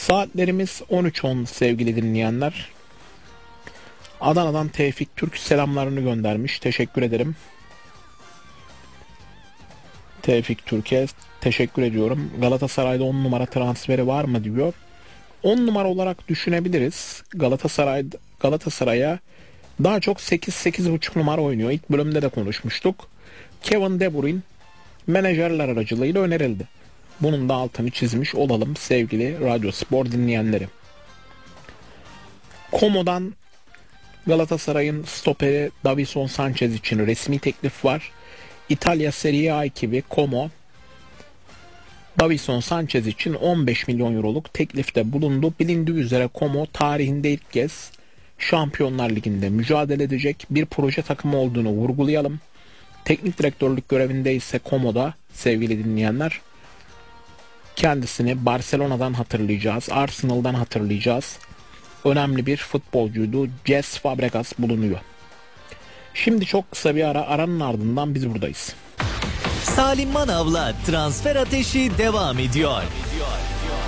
Saatlerimiz 13.10 sevgili dinleyenler. Adana'dan Tevfik Türk selamlarını göndermiş. Teşekkür ederim. Tevfik Türk'e teşekkür ediyorum. Galatasaray'da 10 numara transferi var mı diyor. 10 numara olarak düşünebiliriz. Galatasaray'a daha çok 8-8,5 numara oynuyor. İlk bölümde de konuşmuştuk. Kevin De Bruyne menajerler aracılığıyla önerildi. Bunun da altını çizmiş olalım sevgili Radyo Spor dinleyenleri. Como'dan Galatasaray'ın stoperi Davinson Sanchez için resmi teklif var. İtalya Serie A ekibi Como, Davinson Sanchez için 15 milyon euroluk teklifte bulundu. Bilindiği üzere Como tarihinde ilk kez Şampiyonlar Ligi'nde mücadele edecek bir proje takımı olduğunu vurgulayalım. Teknik direktörlük görevinde ise Como'da sevgili dinleyenler kendisini Barcelona'dan hatırlayacağız, Arsenal'dan hatırlayacağız. Önemli bir futbolcuydu. Cesc Fabregas bulunuyor. Şimdi çok kısa bir aranın ardından biz buradayız. Salim Manav'la Transfer Ateşi devam ediyor.